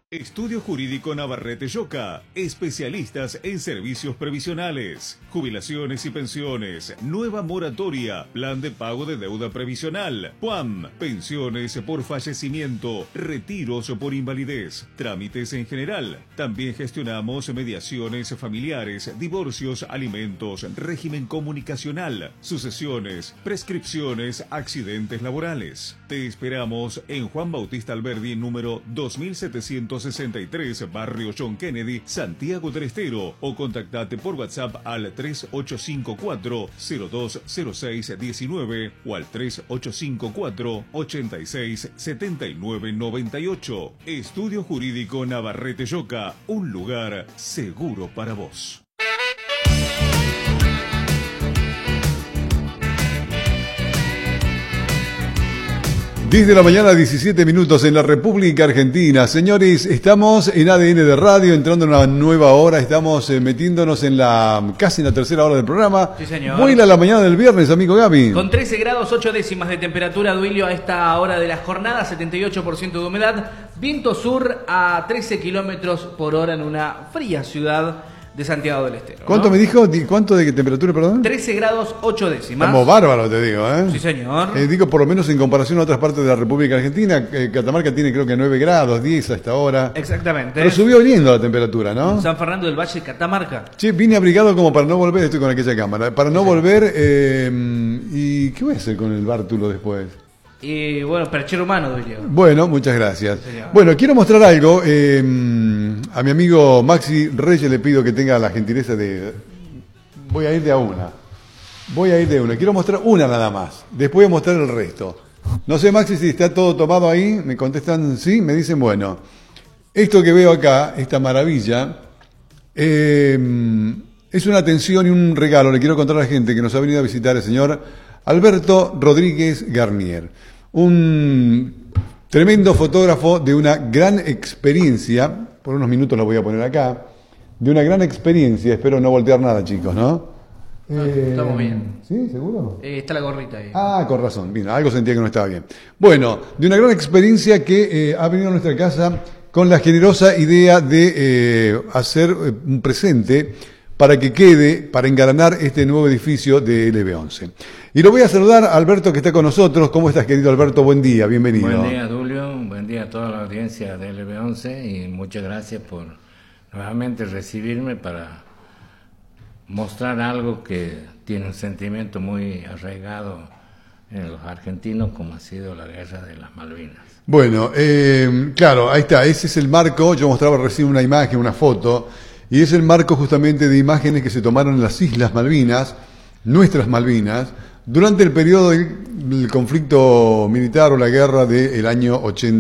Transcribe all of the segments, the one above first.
Estudio Jurídico Navarrete Lloca, especialistas en servicios previsionales, jubilaciones y pensiones, nueva moratoria, plan de pago de deuda previsional, PUAM, pensiones por fallecimiento, retiros por invalidez, trámites en general. También gestionamos mediaciones familiares, divorcios, alimentos, régimen comunicacional, sucesiones, prescripciones, accidentes laborales. Te esperamos en Juan Bautista Alberdi, número 2763, Barrio John Kennedy, Santiago del Estero, o contactate por WhatsApp al 3854-020619 o al 3854-867998. Estudio Jurídico Navarrete Lloca, un lugar seguro para vos. 10 de la mañana, 17 minutos en la República Argentina. Señores, estamos en ADN de Radio, entrando en una nueva hora. Estamos metiéndonos casi en la tercera hora del programa. Sí, señor. Vuela la mañana del viernes, amigo Gaby. Con 13 grados 8 décimas de temperatura, Duilio, a esta hora de la jornada, 78% de humedad, viento sur a 13 kilómetros por hora en una fría ciudad de Santiago del Estero. ¿Cuánto ¿no? me dijo? ¿Cuánto de temperatura, perdón? 13 grados 8 décimas. Estamos bárbaros, te digo, ¿eh? Sí, señor. Digo, por lo menos en comparación a otras partes de la República Argentina, Catamarca tiene creo que 9 grados, 10 a esta hora. Exactamente. Pero subió lindo la temperatura, ¿no? San Fernando del Valle, Catamarca. Che, vine abrigado como para no volver, estoy con aquella cámara, para no volver, ¿y qué voy a hacer con el bártulo después? Y bueno, perchero humano, Duilio. Bueno, muchas gracias. Sí, señor. Bueno, quiero mostrar algo. A mi amigo Maxi Reyes le pido que tenga la gentileza de... Voy a ir de a una. Quiero mostrar una nada más. Después voy a mostrar el resto. No sé, Maxi, si está todo tomado ahí. Me contestan sí, me dicen bueno. Esto que veo acá, esta maravilla, es una atención y un regalo. Le quiero contar a la gente que nos ha venido a visitar el señor Alberto Rodríguez Garnier. Un tremendo fotógrafo de una gran experiencia, por unos minutos lo voy a poner acá, de una gran experiencia, espero no voltear nada, chicos, ¿no? Estamos bien. ¿Sí? ¿Seguro? Está la gorrita ahí. Ah, con razón, bien, algo sentía que no estaba bien. Bueno, de una gran experiencia que ha venido a nuestra casa con la generosa idea de hacer un presente para que quede, para engalanar este nuevo edificio de LB11. Y lo voy a saludar a Alberto, que está con nosotros. ¿Cómo estás, querido Alberto? Buen día, bienvenido. Buen día, Julio. Buen día a toda la audiencia de LB11 y muchas gracias por nuevamente recibirme para mostrar algo que tiene un sentimiento muy arraigado en los argentinos, como ha sido la guerra de las Malvinas. Bueno, claro, ahí está. Ese es el marco. Yo mostraba recién una imagen, una foto. Y es el marco justamente de imágenes que se tomaron en las Islas Malvinas, nuestras Malvinas, durante el periodo del conflicto militar o la guerra del año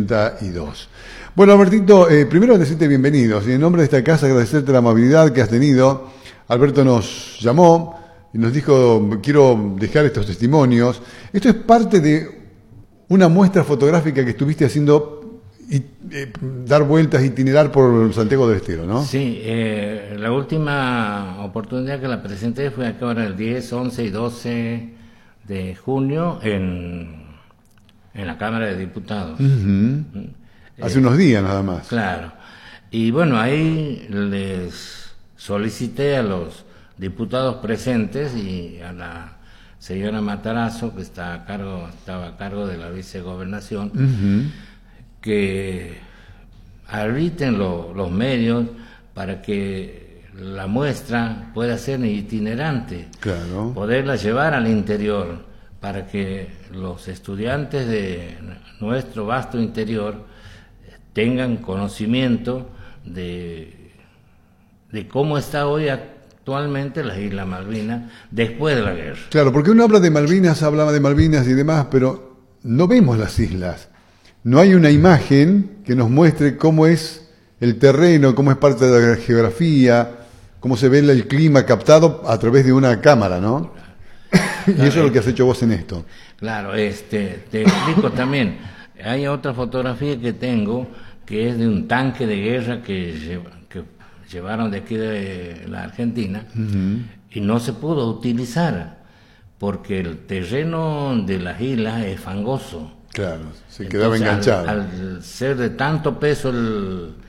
82. Bueno, Albertito, primero decirte bienvenidos y en nombre de esta casa agradecerte la amabilidad que has tenido. Alberto nos llamó y nos dijo, quiero dejar estos testimonios. Esto es parte de una muestra fotográfica que estuviste haciendo y dar vueltas, itinerar por Santiago del Estero, ¿no? Sí, la última oportunidad que la presenté fue acá ahora el 10, 11 y 12 de junio en la Cámara de Diputados. Uh-huh. Hace unos días nada más. Claro. Y bueno, ahí les solicité a los diputados presentes y a la señora Matarazzo, que estaba a cargo de la vicegobernación, uh-huh, que arbitren los medios para que la muestra pueda ser itinerante, claro, poderla llevar al interior, para que los estudiantes de nuestro vasto interior tengan conocimiento de cómo está hoy actualmente las Islas Malvinas después de la guerra. Claro, porque uno habla de Malvinas, hablaba de Malvinas y demás, pero no vemos las islas. No hay una imagen que nos muestre cómo es el terreno, cómo es parte de la geografía, cómo se ve el clima captado a través de una cámara, ¿no? Y claro, eso es lo que has hecho vos en esto. Claro, te explico también. Hay otra fotografía que tengo que es de un tanque de guerra que llevaron de aquí de la Argentina, uh-huh, y no se pudo utilizar porque el terreno de las islas es fangoso. Claro, se quedaba enganchado. Al ser de tanto peso